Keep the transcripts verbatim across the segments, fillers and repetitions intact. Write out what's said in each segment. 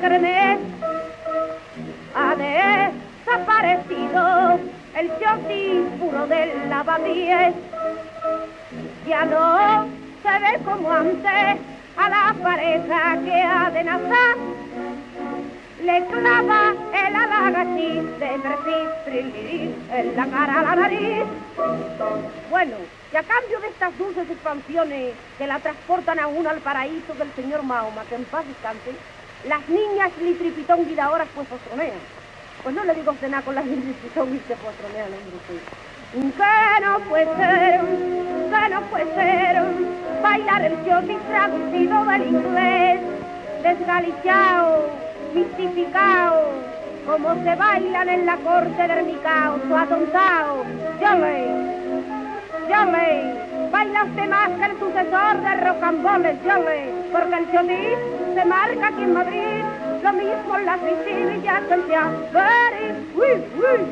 crené. Ha desaparecido el chotis puro del lavapiés. Ya no se ve como antes a la pareja que ha de nacer. Le clava el alagachí de perfil en la cara a la nariz. Bueno, y a cambio de estas dulces expansiones que la transportan a uno al paraíso del señor Mahoma, que en paz descanse, las niñas litripitón guidadoras pues postronean. Pues no le digo cenar con las litripitón y se postronean, hombre, sí. Que no puede ser, que no puede ser bailar el chotis traducido del inglés, desgalichao, mistificao, como se bailan en la corte del Micao, su atontao. Yole, yole, baila usted más que el sucesor de rocamboles, yole, porque el chotis se marca aquí en Madrid, lo mismo en las visibillas que el teatro. Uy, uy.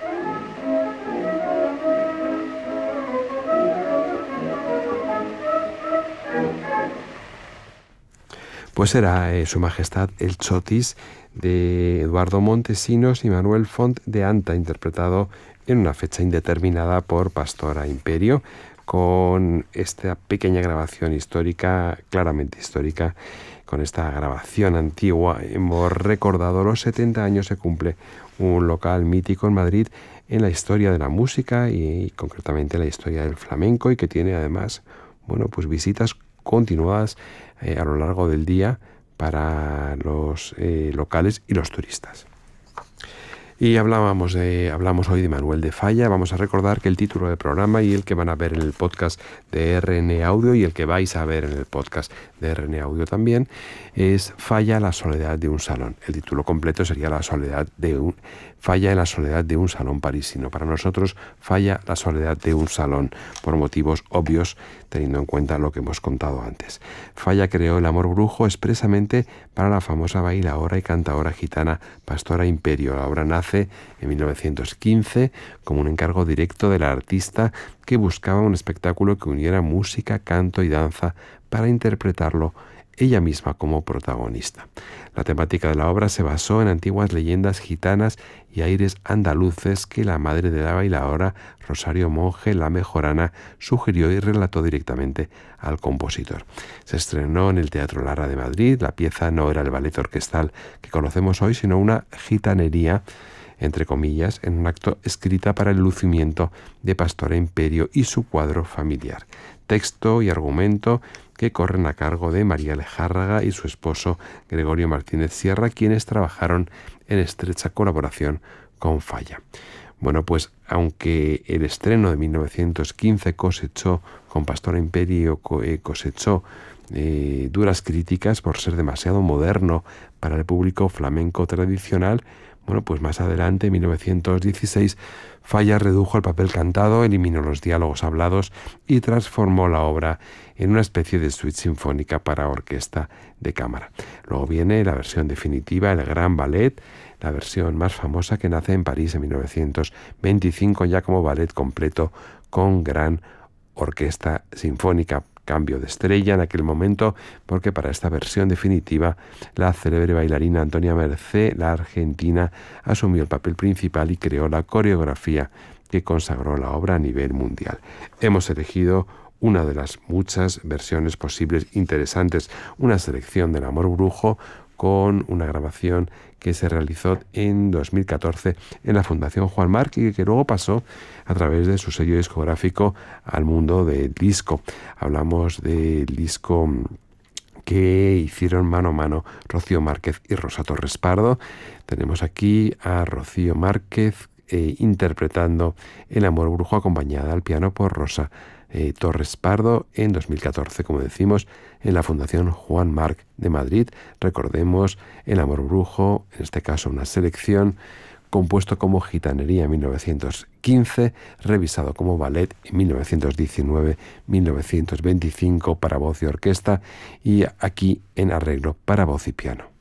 Pues era eh, Su Majestad el Chotis de Eduardo Montesinos y Manuel Font de Anta, interpretado en una fecha indeterminada por Pastora Imperio, con esta pequeña grabación histórica, claramente histórica. Con esta grabación antigua hemos recordado los setenta años se cumple un local mítico en Madrid en la historia de la música y, y concretamente la historia del flamenco, y que tiene además, bueno, pues visitas continuadas eh, a lo largo del día para los eh, locales y los turistas. Y hablábamos de, hablamos hoy de Manuel de Falla. Vamos a recordar que el título del programa y el que van a ver en el podcast de R N Audio y el que vais a ver en el podcast de R N Audio también es Falla, la soledad de un salón. El título completo sería la soledad de un Falla en la soledad de un salón parisino. Para nosotros, Falla, la soledad de un salón, por motivos obvios, teniendo en cuenta lo que hemos contado antes. Falla creó el amor brujo expresamente para la famosa bailaora y cantaora gitana Pastora Imperio. La obra nace en mil novecientos quince como un encargo directo de la artista, que buscaba un espectáculo que uniera música, canto y danza para interpretarlo ella misma como protagonista. La temática de la obra se basó en antiguas leyendas gitanas y aires andaluces que la madre de la bailaora, Rosario Monge, la mejorana, sugirió y relató directamente al compositor. Se estrenó en el Teatro Lara de Madrid. La pieza no era el ballet orquestal que conocemos hoy, sino una gitanería, entre comillas, en un acto escrita para el lucimiento de Pastora Imperio y su cuadro familiar. Texto y argumento que corren a cargo de María Lejárraga y su esposo Gregorio Martínez Sierra, quienes trabajaron en estrecha colaboración con Falla. Bueno, pues aunque el estreno de mil novecientos quince cosechó, con Pastora Imperio cosechó eh, duras críticas por ser demasiado moderno para el público flamenco tradicional, bueno, pues más adelante, en mil novecientos dieciséis, Falla redujo el papel cantado, eliminó los diálogos hablados y transformó la obra en una especie de suite sinfónica para orquesta de cámara. Luego viene la versión definitiva, el Gran Ballet, la versión más famosa, que nace en París en mil novecientos veinticinco, ya como ballet completo con gran orquesta sinfónica. Cambio de estrella en aquel momento, porque para esta versión definitiva la célebre bailarina Antonia Mercé, la argentina, asumió el papel principal y creó la coreografía que consagró la obra a nivel mundial. Hemos elegido una de las muchas versiones posibles interesantes, una selección del Amor Brujo, con una grabación que se realizó en dos mil catorce en la Fundación Juan March y que luego pasó a través de su sello discográfico al mundo del disco. Hablamos del disco que hicieron mano a mano Rocío Márquez y Rosa Torres Pardo. Tenemos aquí a Rocío Márquez eh, interpretando El Amor Brujo, acompañada al piano por Rosa Eh, Torres Pardo en dos mil catorce, como decimos, en la Fundación Juan March de Madrid. Recordemos El Amor Brujo, en este caso una selección, compuesto como gitanería en mil novecientos quince, revisado como ballet en mil novecientos diecinueve mil novecientos veinticinco para voz y orquesta, y aquí en arreglo para voz y piano.